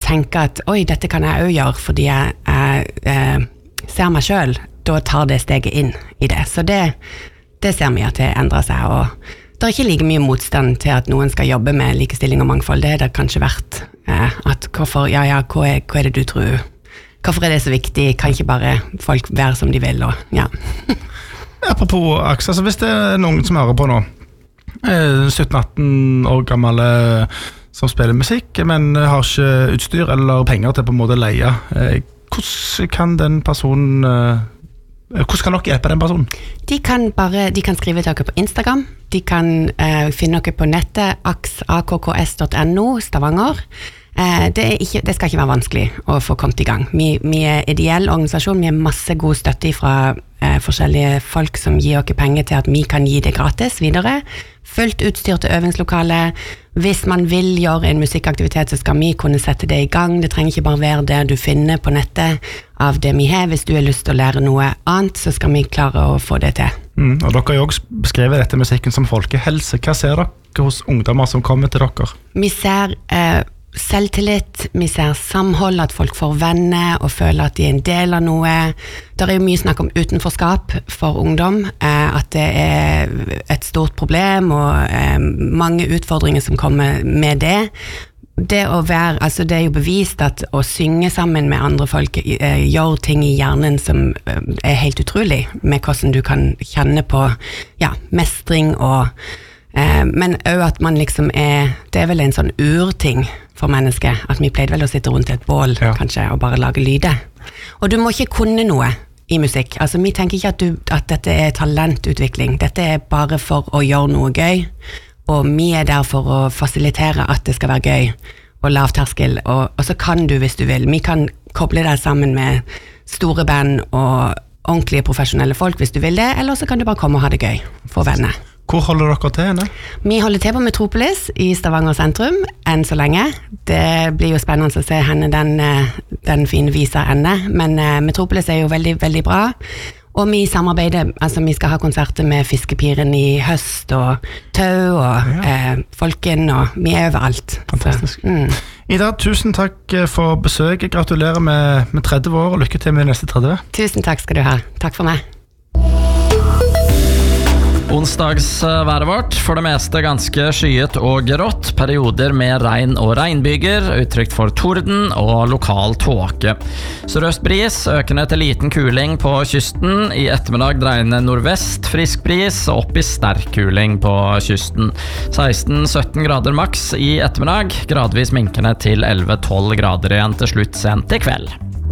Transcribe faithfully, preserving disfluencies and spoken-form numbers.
tenker at oi, dette kan jeg også gjøre fordi jeg, jeg, jeg ser meg selv, da tar det steget inn i det. Så det, det ser vi at det endrer seg, og det er ikke like mye motstand til at noen skal jobbe med likestilling og mangfold. Det er det kanskje vært eh, at hvorfor, ja, ja, hva er, hva er det du tror? Hvorfor er det så viktig? Kan ikke bare folk være som de vil? Og, ja. Apropos Aks, altså hvis det er noen som hører på nå, sytten atten år gammel som spiller musikk, men har ikke utstyr eller penger til på en måte leie, hvordan kan den personen Hvordan kan dere hjelpe den personen? De kan bare, de kan skrive til dere på Instagram, de kan uh, finne dere på nettet akks dot no Stavanger. Uh, det, er ikke, det skal ikke være vanskelig å få kommet i gang. Vi, vi er ideell organisasjon, vi har masse god støtte fra uh, forskjellige folk som gir dere penger til at vi kan gi det gratis videre. Fullt utstyr til øvingslokale. Hvis man vil gjøre en musikkaktivitet, så skal vi kunne sette det i gang. Det trenger ikke bare være det du finner på nettet av det vi har. Hvis du har lyst til å lære noe annet, så skal vi klare å få det til. Mm, og dere har jo også beskrevet dette musikken som folkehelse. Hva ser dere hos ungdommer som kommer til dere? Vi ser eh, selvtillit, vi ser samhold, at folk får venner og føler at de er en del av noe. Det er jo mye snakk om utenforskap for ungdom, eh, at det er et stort problem og eh, mange utfordringer som kommer med det. Det å være, altså det er jo bevist at å synge sammen med andre folk eh, gjør ting i hjernen som eh, er helt utrolig, med hvordan du kan kjenne på ja, mestring og eh, men også at man liksom er, det er vel en sånn urting for mennesket, at vi pleide vel å sitte rundt et bål ja. Kanskje, og bare lage lyde. Og du må ikke kunne noe i musikk, altså vi tenker ikke at, du, at dette er talentutvikling, dette er bare for å gjøre noe gøy, og vi er der for å fasilitere at det skal være gøy og lavterskel, og, og så kan du hvis du vil. Vi kan koble deg sammen med store band og ordentlige profesjonelle folk hvis du vil det, eller så kan du bare komme og ha det gøy for venner. Hvor holder dere til henne? Vi holder til på Metropolis i Stavanger sentrum, enn så lenge. Det blir jo spennende å se henne den, den fine visa ende, men Metropolis er jo veldig, veldig bra. Og vi samarbeider, altså vi skal ha konserter med Fiskepiren i høst, og Tau, og ja. eh, Folken, og vi er overalt. Fantastisk. Så, mm. Ida, tusen takk for besøket. Gratulerer med, med tretti år, og lykke til med neste tretti. Tusen takk skal du ha. Takk for meg. Onsdagsværet vårt, for det meste ganske skyet og grått, perioder med regn og regnbyger, uttrykt for torden og lokal tåke. Sørøst bris, økende til liten kuling på kysten, i ettermiddag dreiende nordvest, frisk bris, opp i sterk kuling på kysten. seksten til sytten grader maks i ettermiddag, gradvis minkende til elleve til tolv grader igjen til slutt sent i kveld.